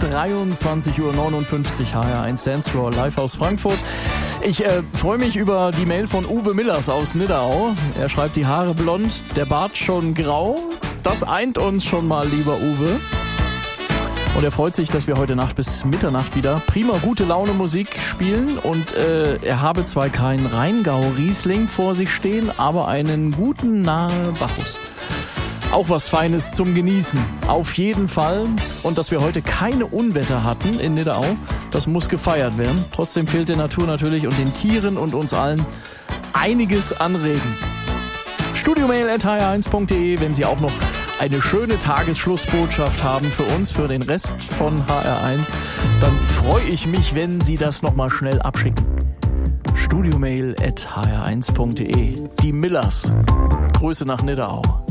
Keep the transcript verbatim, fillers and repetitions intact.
dreiundzwanzig Uhr neunundfünfzig H R eins Dance Floor live aus Frankfurt. Ich äh, freue mich über die Mail von Uwe Millers aus Nidderau. Er schreibt, die Haare blond, der Bart schon grau. Das eint uns schon mal, lieber Uwe. Und er freut sich, dass wir heute Nacht bis Mitternacht wieder prima gute Laune Musik spielen. Und äh, er habe zwar keinen Rheingau-Riesling vor sich stehen, aber einen guten nahe Bacchus. Auch was Feines zum Genießen. Auf jeden Fall. Und dass wir heute keine Unwetter hatten in Nidderau, das muss gefeiert werden. Trotzdem fehlt der Natur natürlich und den Tieren und uns allen einiges an Regen. studiomail at h r eins punkt d e, wenn Sie auch noch eine schöne Tagesschlussbotschaft haben für uns, für den Rest von H R eins, dann freue ich mich, wenn Sie das nochmal schnell abschicken. studiomail at h r eins punkt d e. Die Millers. Grüße nach Nidderau.